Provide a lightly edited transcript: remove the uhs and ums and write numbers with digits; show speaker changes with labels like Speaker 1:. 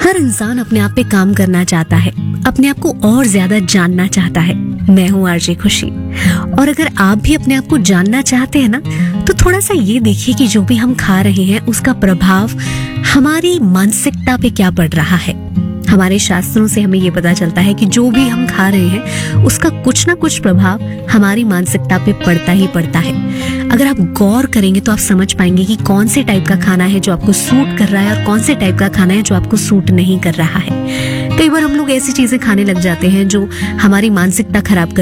Speaker 1: हर इंसान अपने आप पे काम करना चाहता है, अपने आप को और ज्यादा जानना चाहता है। मैं हूँ आरजे खुशी, और अगर आप भी अपने आप को जानना चाहते हैं ना, तो थोड़ा सा ये देखिए कि जो भी हम खा रहे हैं उसका प्रभाव हमारी मानसिकता पे क्या पड़ रहा है। हमारे शास्त्रों से हमें ये पता चलता है कि जो भी हम खा रहे हैं उसका कुछ ना कुछ प्रभाव हमारी मानसिकता पे पड़ता ही पड़ता है। अगर आप गौर करेंगे तो आप समझ पाएंगे कि कौन से टाइप का खाना है जो आपको सूट कर रहा है और कौन से टाइप का खाना है जो आपको सूट नहीं कर रहा है। कई बार हम लोग ऐसी चीजें खाने लग जाते हैं जो हमारी मानसिकता खराब कर